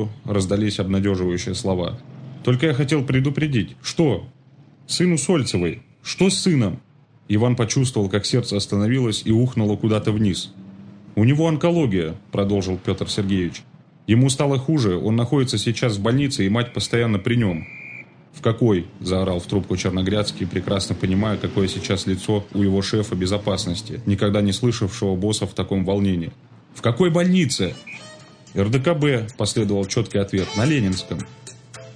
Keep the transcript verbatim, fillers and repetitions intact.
секунду раздались обнадеживающие слова. «Только я хотел предупредить». «Что?» «Сын Усольцевой». «Что с сыном?» Иван почувствовал, как сердце остановилось и ухнуло куда-то вниз. «У него онкология», – продолжил Петр Сергеевич. «Ему стало хуже, он находится сейчас в больнице, и мать постоянно при нем». «В какой?» – заорал в трубку Черногрядский, прекрасно понимая, какое сейчас лицо у его шефа безопасности, никогда не слышавшего босса в таком волнении. «В какой больнице?» «эр дэ ка бэ», – последовал четкий ответ, – «на Ленинском».